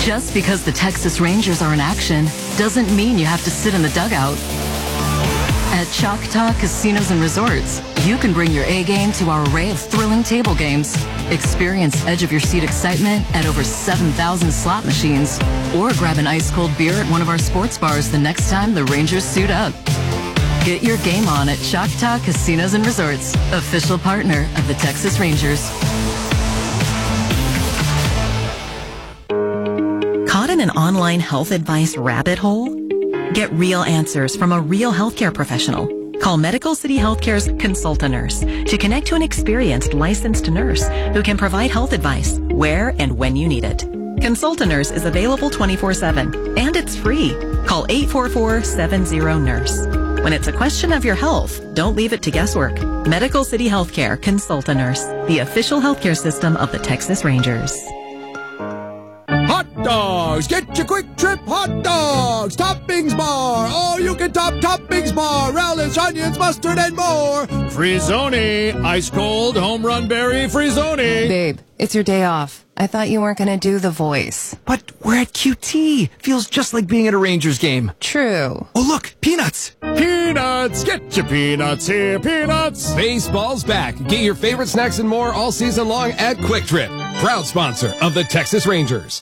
Just because the Texas Rangers are in action doesn't mean you have to sit in the dugout. At Choctaw Casinos and Resorts, you can bring your A game to our array of thrilling table games. Experience edge-of-your-seat excitement at over 7,000 slot machines. Or grab an ice-cold beer at one of our sports bars the next time the Rangers suit up. Get your game on at Choctaw Casinos and Resorts, official partner of the Texas Rangers. Caught in an online health advice rabbit hole? Get real answers from a real healthcare professional. Call Medical City Healthcare's Consult a Nurse to connect to an experienced licensed nurse who can provide health advice where and when you need it. Consult a Nurse is available 24/7 and it's free. Call 844-70-NURSE. When it's a question of your health, don't leave it to guesswork. Medical City Healthcare Consult a Nurse, the official healthcare system of the Texas Rangers. Hot dogs! Get your Quick Trip hot dogs! Toppings bar! All you can toppings bar! Relish, onions, mustard, and more! Frizzoni! Ice cold home run berry Frizzoni! Babe, it's your day off. I thought you weren't going to do the voice. But we're at QT. Feels just like being at a Rangers game. True. Oh, look, peanuts. Peanuts! Get your peanuts here, peanuts! Baseball's back. Get your favorite snacks and more all season long at Quick Trip. Proud sponsor of the Texas Rangers.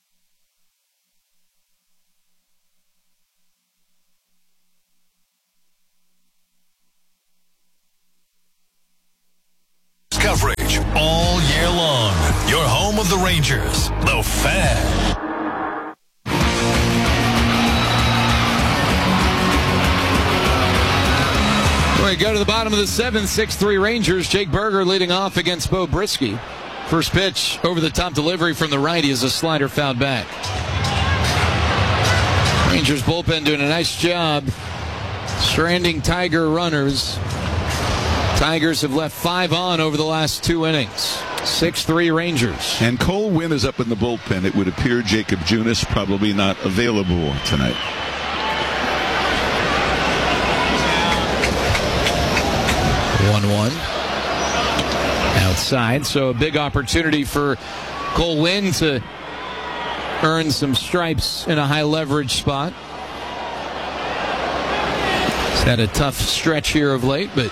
Coverage all year long. Your home of the Rangers, The Fan. We go to the bottom of the 7th, 6-3 Rangers. Jake Burger leading off against Bo Brisky. First pitch, over the top delivery from the righty is a slider fouled back. Rangers bullpen doing a nice job stranding Tiger runners. Tigers have left 5 on over the last 2 innings. 6-3 Rangers. And Cole Winn is up in the bullpen. It would appear Jacob Junis probably not available tonight. One outside, so a big opportunity for Cole Winn to earn some stripes in a high leverage spot. He's had a tough stretch here of late, but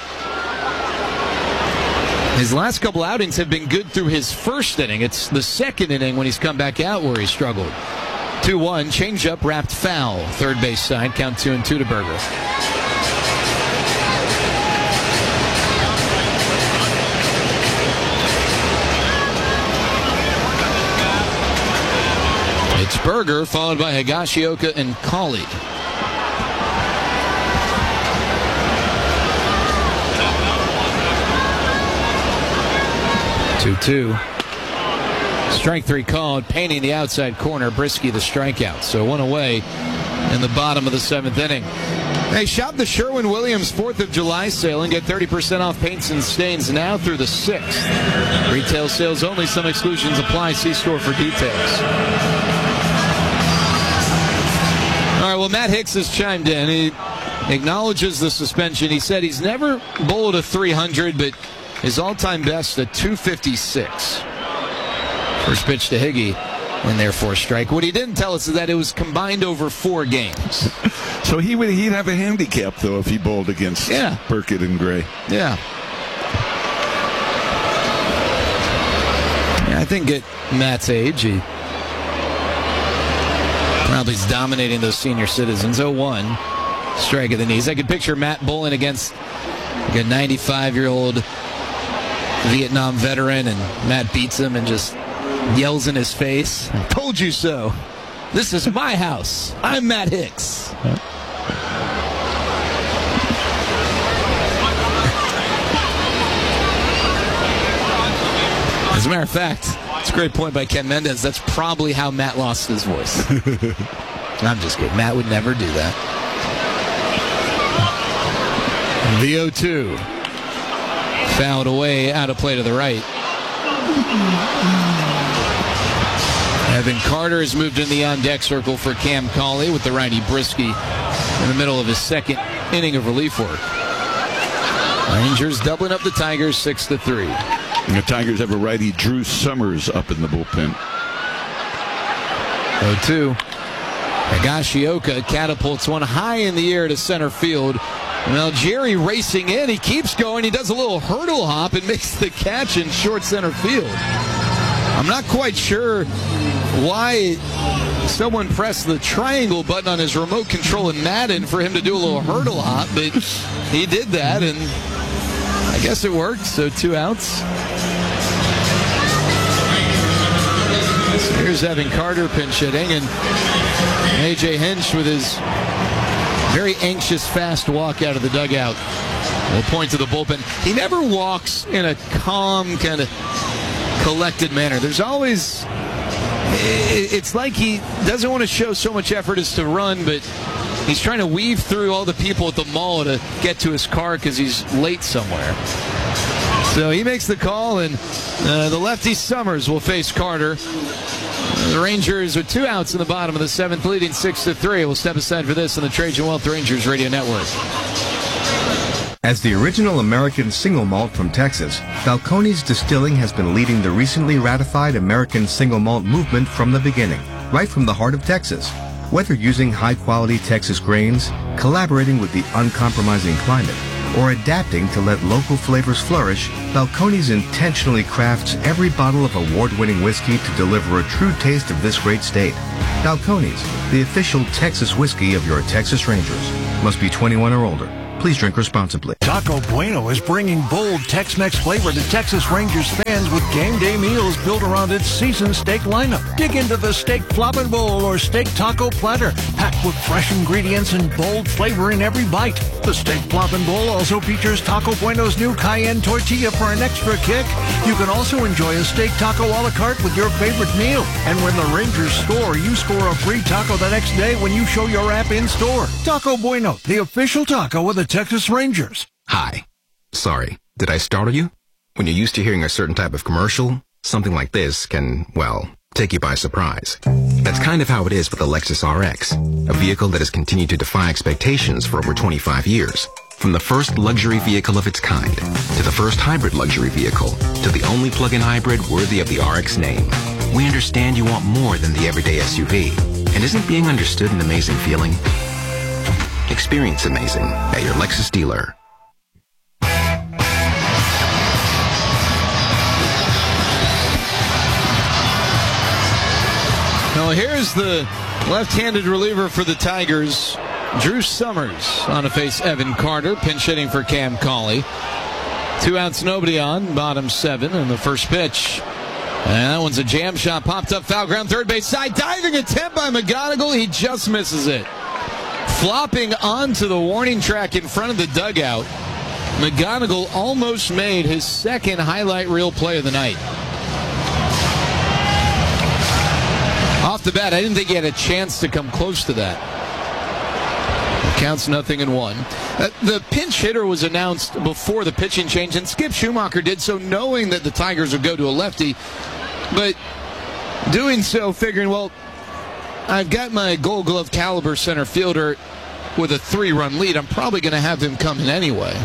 his last couple outings have been good through his first inning. It's the second inning when he's come back out where he struggled. 2-1, changeup wrapped foul. Third base side, count 2-2 to Burger. It's Burger, followed by Higashioka and Colley. Two. Strike 3 called, painting the outside corner. Brisky the strikeout. So 1 away in the bottom of the 7th inning. Hey, shop the Sherwin-Williams 4th of July sale and get 30% off paints and stains now through the 6th. Retail sales only. Some exclusions apply. See store for details. All right, well, Matt Hicks has chimed in. He acknowledges the suspension. He said he's never bowled a 300, but his all-time best at 256. First pitch to Higgy, and therefore strike. What he didn't tell us is that it was combined over 4 games. So he'd have a handicap, though, if he bowled against Burkett and Gray. Yeah. I think at Matt's age, he probably is dominating those senior citizens. 0-1, strike at the knees. I could picture Matt bowling against like a 95-year-old Vietnam veteran, and Matt beats him and just yells in his face, "I told you so. This is my house. I'm Matt Hicks." As a matter of fact, it's a great point by Ken Mendez. That's probably how Matt lost his voice. I'm just kidding. Matt would never do that. The 0-2. Fouled away, out of play to the right. Evan Carter has moved in the on-deck circle for Cam Colley with the righty Brisky in the middle of his second inning of relief work. Rangers doubling up the Tigers 6-3. And the Tigers have a righty, Drew Summers, up in the bullpen. 0-2. Higashioka catapults one high in the air to center field. Now Jerry racing in. He keeps going. He does a little hurdle hop and makes the catch in short center field. I'm not quite sure why someone pressed the triangle button on his remote control in Madden for him to do a little hurdle hop, but he did that, and I guess it worked. So 2 outs. So here's Evan Carter pinch hitting, and A.J. Hinch with his very anxious, fast walk out of the dugout. We'll point to the bullpen. He never walks in a calm, kind of collected manner. There's always... It's like he doesn't want to show so much effort as to run, but he's trying to weave through all the people at the mall to get to his car because he's late somewhere. So he makes the call, and the lefty Summers will face Carter. The Rangers with 2 outs in the bottom of the 7th, leading 6-3. We'll step aside for this on the Trajan Wealth Rangers Radio Network. As the original American single malt from Texas, Balcones Distilling has been leading the recently ratified American single malt movement from the beginning, right from the heart of Texas. Whether using high-quality Texas grains, collaborating with the uncompromising climate, or adapting to let local flavors flourish, Balcones intentionally crafts every bottle of award-winning whiskey to deliver a true taste of this great state. Balcones, the official Texas whiskey of your Texas Rangers. Must be 21 or older. Please drink responsibly. Taco Bueno is bringing bold Tex-Mex flavor to Texas Rangers fans with game day meals built around its seasoned steak lineup. Dig into the steak flopping bowl or steak taco platter, packed with fresh ingredients and bold flavor in every bite. The steak flopping bowl also features Taco Bueno's new cayenne tortilla for an extra kick. You can also enjoy a steak taco a la carte with your favorite meal. And when the Rangers score, you score a free taco the next day when you show your app in-store. Taco Bueno, the official taco of the Texas Rangers. Hi. Sorry, did I startle you? When you're used to hearing a certain type of commercial, something like this can, well, take you by surprise. That's kind of how it is with the Lexus RX, a vehicle that has continued to defy expectations for over 25 years. From the first luxury vehicle of its kind, to the first hybrid luxury vehicle, to the only plug-in hybrid worthy of the RX name. We understand you want more than the everyday SUV. And isn't being understood an amazing feeling? Experience amazing at your Lexus dealer. Now here's the left-handed reliever for the Tigers, Drew Summers, on to face Evan Carter, pinch hitting for Cam Cauley. 2 outs, nobody on, bottom 7, and the first pitch. And that one's a jam shot, popped up, foul ground, third base side, diving attempt by McGonigal. He just misses it. Flopping onto the warning track in front of the dugout, McGonigal almost made his second highlight reel play of the night. Off the bat, I didn't think he had a chance to come close to that. It counts 0-1. The pinch hitter was announced before the pitching change, and Skip Schumacher did so knowing that the Tigers would go to a lefty, but doing so figuring, well, I've got my Gold Glove caliber center fielder with a 3-run lead. I'm probably going to have him come in anyway.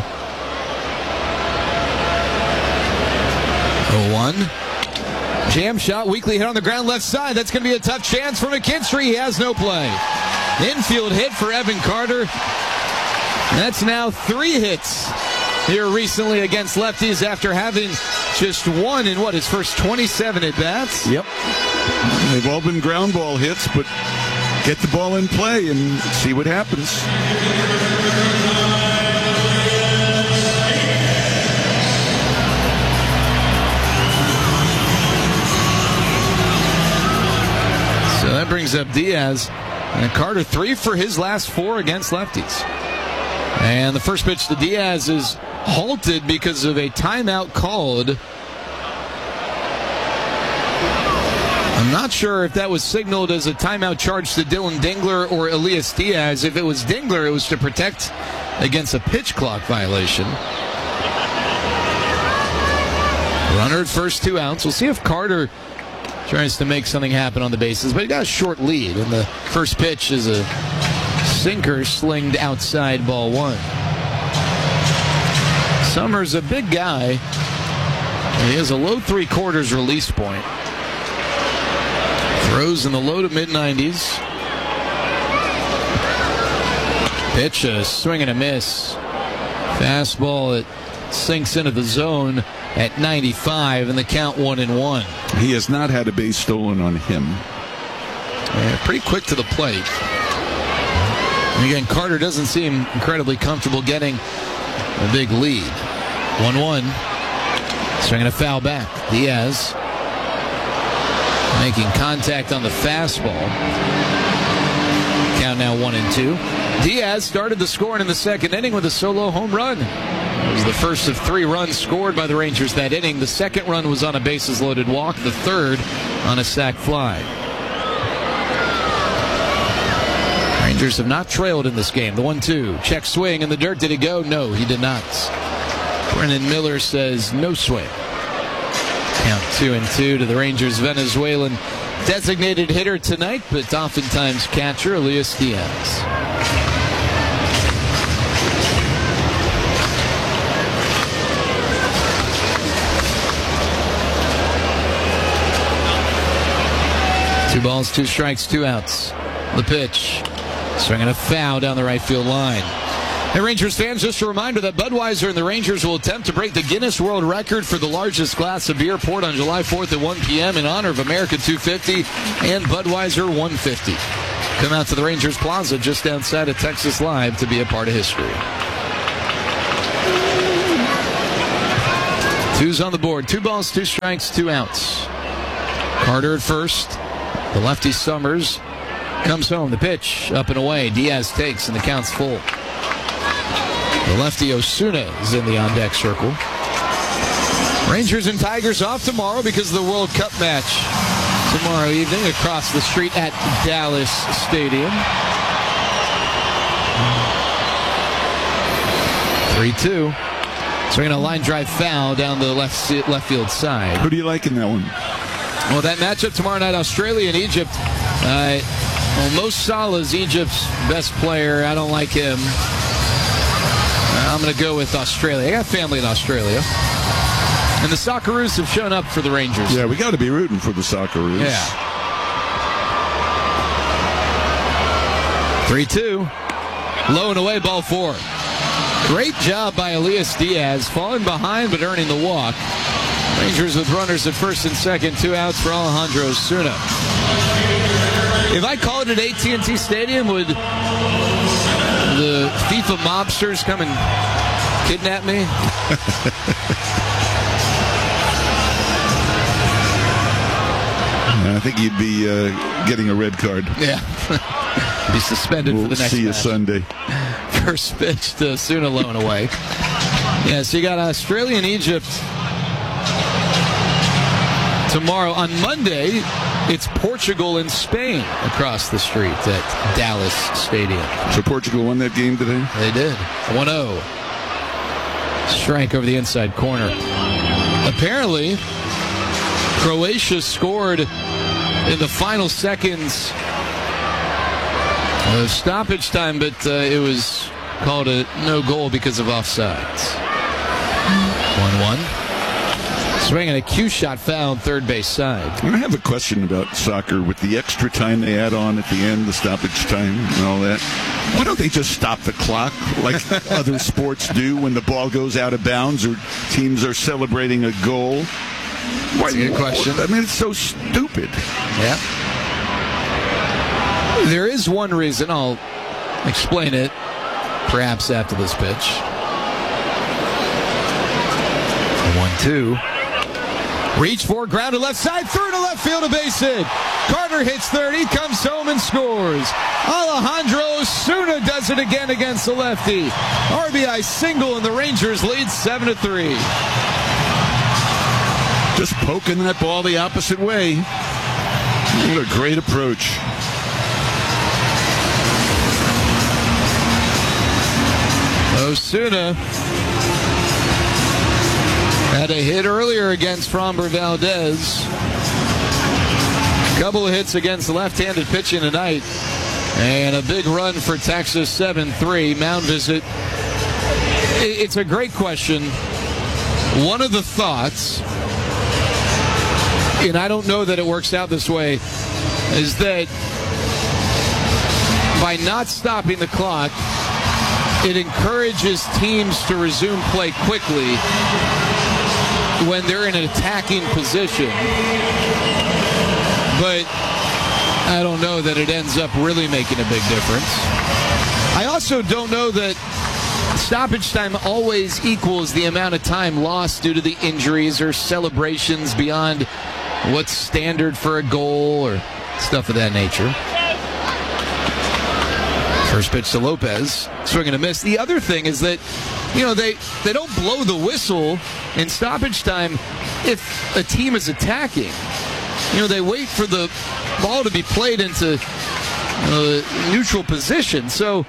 0-1. Jam shot, weakly hit on the ground left side. That's going to be a tough chance for McKinstry. He has no play. Infield hit for Evan Carter. That's now 3 hits here recently against lefties after having just one in his first 27 at-bats. Yep. They've all been ground ball hits, but get the ball in play and see what happens. So that brings up Diaz. And Carter 3 for his last 4 against lefties. And the first pitch to Diaz is halted because of a timeout called. I'm not sure if that was signaled as a timeout charge to Dylan Dingler or Elias Diaz. If it was Dingler, it was to protect against a pitch clock violation. Runner at first, 2 outs. We'll see if Carter tries to make something happen on the bases, but he got a short lead, and the first pitch is a sinker slinged outside, ball 1. Summers a big guy. He has a low 3/4 release point. Throws in the low to mid-90s. Pitch, a swing and a miss. Fastball that sinks into the zone at 95, and the count 1-1. He has not had a base stolen on him. Yeah, pretty quick to the plate. And again, Carter doesn't seem incredibly comfortable getting a big lead. 1-1. Swinging a foul back. Diaz making contact on the fastball. Count now 1-2. Diaz started the scoring in the second inning with a solo home run. It was the first of 3 runs scored by the Rangers that inning. The second run was on a bases-loaded walk. The third on a sac fly. Rangers have not trailed in this game. The 1-2. Check swing in the dirt. Did it go? No, he did not. Brennan Miller says no swing. Count 2-2 to the Rangers' Venezuelan designated hitter tonight, but oftentimes catcher Elias Diaz. Two balls, 2 strikes, 2 outs. The pitch. Swinging a foul down the right field line. Hey, Rangers fans, just a reminder that Budweiser and the Rangers will attempt to break the Guinness World Record for the largest glass of beer poured on July 4th at 1 p.m. in honor of America 250 and Budweiser 150. Come out to the Rangers Plaza just outside of Texas Live to be a part of history. 2's on the board. 2 balls, 2 strikes, 2 outs. Carter at first. The lefty Summers comes home. The pitch up and away. Diaz takes, and the count's full. The lefty Osuna is in the on-deck circle. Rangers and Tigers off tomorrow because of the World Cup match tomorrow evening across the street at Dallas Stadium. 3-2. Swinging a line drive foul down the left field side. Who do you like in that one? Well, that matchup tomorrow night, Australia and Egypt. Mo Salah is Egypt's best player. I don't like him. I'm going to go with Australia. I got family in Australia. And the Socceroos have shown up for the Rangers. Yeah, we got to be rooting for the Socceroos. Yeah. 3-2. Low and away, ball 4. Great job by Elias Diaz. Falling behind but earning the walk. Rangers with runners at first and second. 2 outs for Alejandro Osuna. If I call it at AT&T Stadium, would the FIFA mobsters come and kidnap me? I think you'd be getting a red card. Yeah. Be suspended for the next see you match. Sunday. First pitch to Osuna, low and away. Yeah, so you got Australia and Egypt tomorrow. On Monday, it's Portugal and Spain across the street at Dallas Stadium. So Portugal won that game today? They did. 1-0. Strike over the inside corner. Apparently, Croatia scored in the final seconds of stoppage time, but it was called a no goal because of offsides. 1-1. Swinging a cue shot foul third base side. I have a question about soccer with the extra time they add on at the end, the stoppage time and all that. Why don't they just stop the clock like other sports do when the ball goes out of bounds or teams are celebrating a goal? That's a good question. I mean, it's so stupid. Yeah. There is one reason. I'll explain it perhaps after this pitch. 1-2. Reach for, grounded left side, through to left field, a base hit. Carter hits third, he comes home and scores. Alejandro Osuna does it again against the lefty. RBI single, and the Rangers lead 7-3. Just poking that ball the opposite way. What a great approach. Osuna had a hit earlier against Framber Valdez. A couple of hits against left-handed pitching tonight. And a big run for Texas, 7-3. Mound visit. It's a great question. One of the thoughts, and I don't know that it works out this way, is that by not stopping the clock, it encourages teams to resume play quickly when they're in an attacking position. But I don't know that it ends up really making a big difference. I also don't know that stoppage time always equals the amount of time lost due to the injuries or celebrations beyond what's standard for a goal or stuff of that nature. First pitch to Lopez, swing and a miss. The other thing is that, they don't blow the whistle in stoppage time if a team is attacking. They wait for the ball to be played into neutral position. So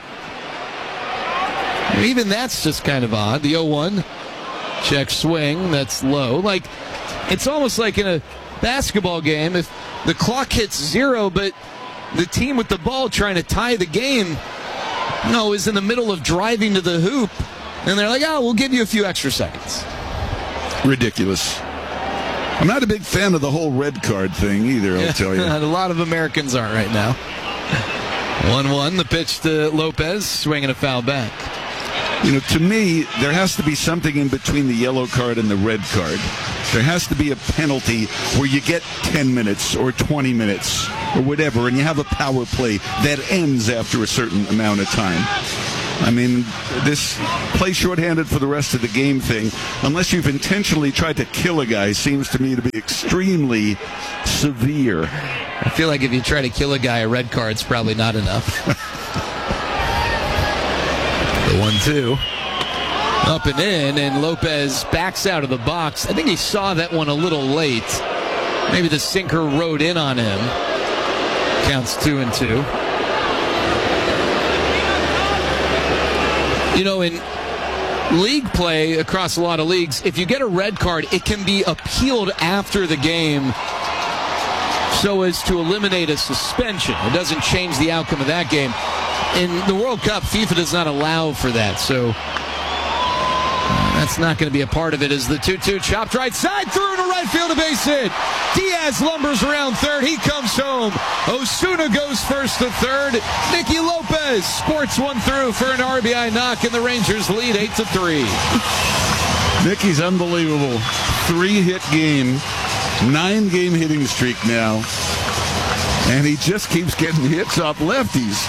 even that's just kind of odd. The 0-1, check swing, that's low. It's almost like in a basketball game, if the clock hits 0, but the team with the ball trying to tie the game, is in the middle of driving to the hoop, and they're like, we'll give you a few extra seconds. Ridiculous. I'm not a big fan of the whole red card thing either, I'll tell you. A lot of Americans aren't right now. 1-1, the pitch to Lopez, swinging a foul back. To me, there has to be something in between the yellow card and the red card. There has to be a penalty where you get 10 minutes or 20 minutes or whatever, and you have a power play that ends after a certain amount of time. I mean, this play shorthanded for the rest of the game thing, unless you've intentionally tried to kill a guy, seems to me to be extremely severe. I feel like if you try to kill a guy, a red card's probably not enough. The 1-2. Up and in, and Lopez backs out of the box. I think he saw that one a little late. Maybe the sinker rode in on him. Counts 2-2. In league play across a lot of leagues, if you get a red card, it can be appealed after the game so as to eliminate a suspension. It doesn't change the outcome of that game. In the World Cup, FIFA does not allow for that, so that's not going to be a part of it. As the 2-2 chopped right side, through to right field, a base hit. Diaz lumbers around third. He comes home. Osuna goes first to third. Nicky Lopez sports one through for an RBI knock, and the Rangers lead 8-3. Nicky's unbelievable. 3-hit game, 9-game hitting streak now, and he just keeps getting hits off lefties.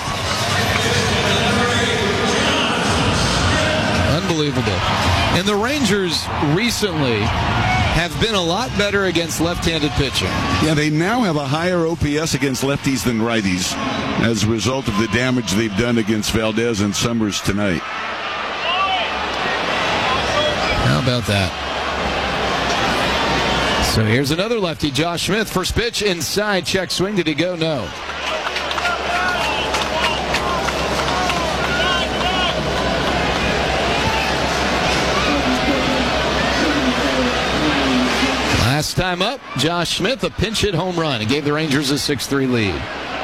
Unbelievable. And the Rangers recently have been a lot better against left-handed pitching. Yeah, they now have a higher OPS against lefties than righties as a result of the damage they've done against Valdez and Summers tonight. How about that? So here's another lefty, Josh Smith. First pitch inside, check swing. Did he go? No. Last time up, Josh Smith, a pinch hit home run. It gave the Rangers a 6-3 lead.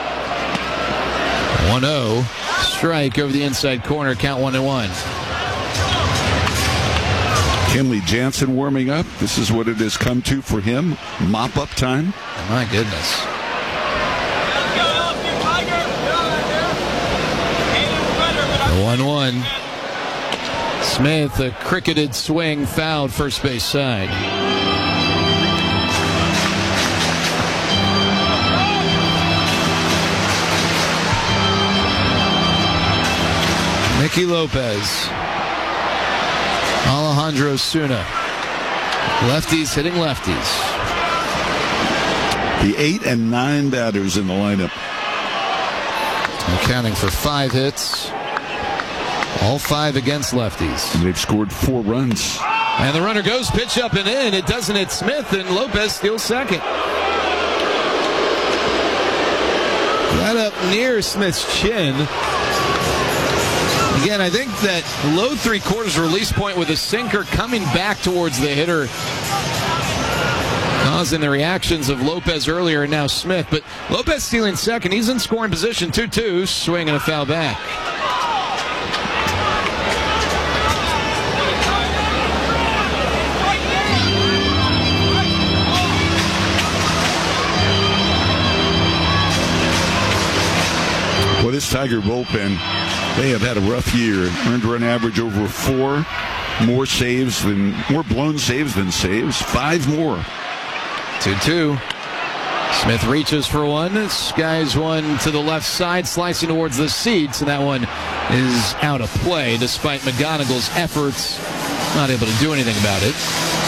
1-0, strike over the inside corner, count 1-1. Kenley Jansen warming up. This is what it has come to for him. Mop-up time. My goodness. The 1-1. Smith, a cricketed swing, fouled first base side. Nicky Lopez. Alejandro Osuna. Lefties hitting lefties. The 8 and 9 batters in the lineup. Accounting for 5 hits. All 5 against lefties. And they've scored 4 runs. And the runner goes, pitch up and in. It doesn't hit Smith, and Lopez steals second. Right up near Smith's chin. Again, I think that low three-quarters release point with a sinker coming back towards the hitter, causing the reactions of Lopez earlier and now Smith. But Lopez stealing second. He's in scoring position. 2-2, swing and a foul back. Well, this Tiger bullpen, they have had a rough year. Earned run average over 4, more blown saves than saves. 5 more. 2-2. Smith reaches for one. Skies one to the left side, slicing towards the seats, and that one is out of play despite McGonigle's efforts. Not able to do anything about it.